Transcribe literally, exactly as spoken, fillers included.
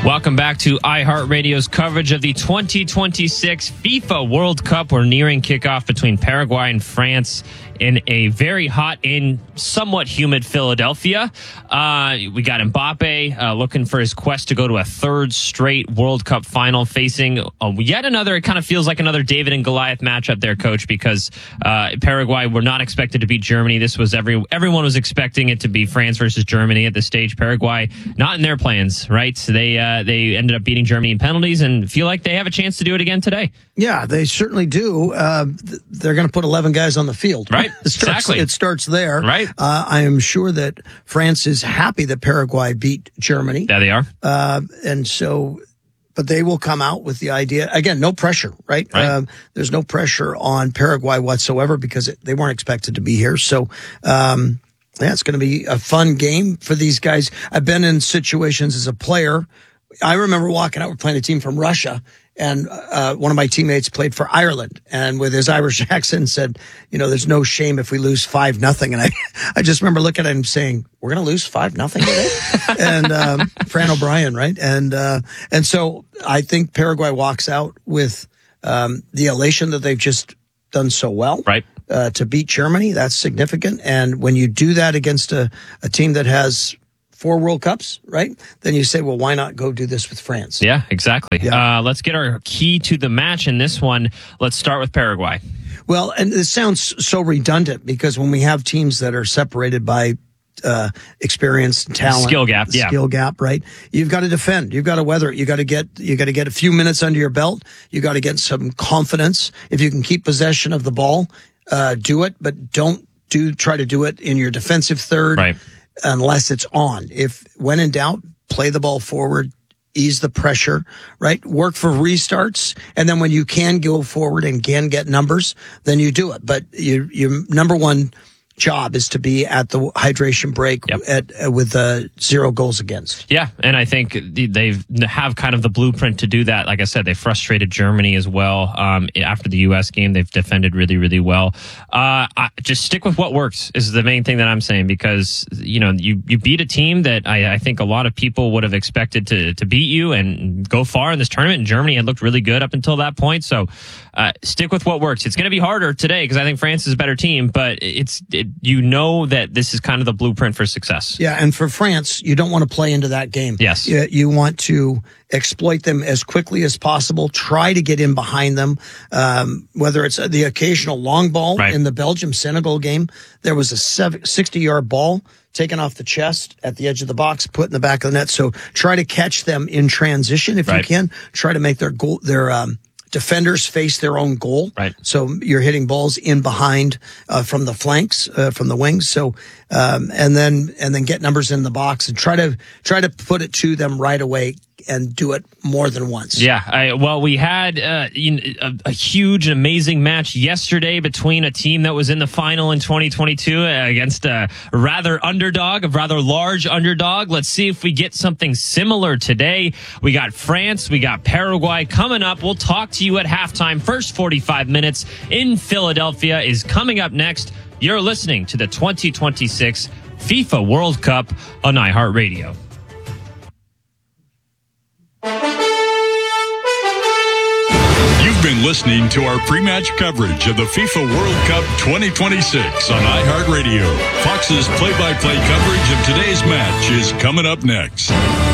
Welcome back to iHeartRadio's coverage of the twenty twenty-six FIFA World Cup. We're nearing kickoff between Paraguay and France in a very hot and somewhat humid Philadelphia. Uh, we got Mbappe uh, looking for his quest to go to a third straight World Cup final, facing uh, yet another, it kind of feels like another David and Goliath matchup there, Coach, because uh, Paraguay were not expected to beat Germany. This was every everyone was expecting it to be France versus Germany at this stage. Paraguay, not in their plans, right? So they, uh, they ended up beating Germany in penalties and feel like they have a chance to do it again today. Yeah, they certainly do. Uh, they're going to put eleven guys on the field. Right, it starts, exactly. It starts there. Right. Uh, I am sure that France is happy that Paraguay beat Germany. There they are. Uh, and so, but they will come out with the idea. Again, no pressure, right? right. Um, there's no pressure on Paraguay whatsoever because it, they weren't expected to be here. So, um, yeah, it's going to be a fun game for these guys. I've been in situations as a player. I remember walking out, we're playing a team from Russia, and uh, one of my teammates played for Ireland, and with his Irish accent said, you know, there's no shame if we lose five nothing. And I, I just remember looking at him saying, we're going to lose five nothing today? and um, Fran O'Brien, right? And uh, and so I think Paraguay walks out with um, the elation that they've just done so well. Right. Uh, to beat Germany, that's significant. And when you do that against a, a team that has four World Cups, right? Then you say, well, why not go do this with France? Yeah, exactly. Yeah. Uh, let's get our key to the match in this one. Let's start with Paraguay. Well, and this sounds so redundant because when we have teams that are separated by uh, experience, talent, skill gap, yeah, skill gap, right? You've got to defend. You've got to weather it. You got to get, you got to get a few minutes under your belt. You got to get some confidence. If you can keep possession of the ball, uh, do it, but don't do, try to do it in your defensive third. Right. Unless it's on. If when in doubt, play the ball forward, ease the pressure, right? Work for restarts. And then when you can go forward and can get numbers, then you do it. But your, your number one job is to be at the hydration break yep. at, uh, with uh, zero goals against. Yeah, and I think they have kind of the blueprint to do that. Like I said, they frustrated Germany as well. Um, after the U S game, they've defended really, really well. Uh, I, just stick with what works is the main thing that I'm saying, because you know you, you beat a team that I, I think a lot of people would have expected to to beat you and go far in this tournament. And Germany had looked really good up until that point. So uh, stick with what works. It's going to be harder today because I think France is a better team, but it's it, you know that this is kind of the blueprint for success. Yeah, and for France, you don't want to play into that game. Yes. You, you want to exploit them as quickly as possible, try to get in behind them, um, whether it's the occasional long ball. Right. In the Belgium-Senegal game, there was a sixty-yard ball taken off the chest at the edge of the box, put in the back of the net. So try to catch them in transition if right. you can. Try to make their goal, their um, defenders face their own goal. Right. So you're hitting balls in behind uh, from the flanks, uh, from the wings. So um, and then and then get numbers in the box and try to try to put it to them right away and do it more than once. Yeah. I, well, we had uh, a, a huge, amazing match yesterday between a team that was in the final in twenty twenty-two against a rather underdog, a rather large underdog. Let's see if we get something similar today. We got France, we got Paraguay coming up. We'll talk to you at halftime. First forty-five minutes in Philadelphia is coming up next. You're listening to the twenty twenty-six FIFA World Cup on iHeartRadio. You've been listening to our pre-match coverage of the FIFA World Cup twenty twenty-six on iHeartRadio. Fox's play-by-play coverage of today's match is coming up next.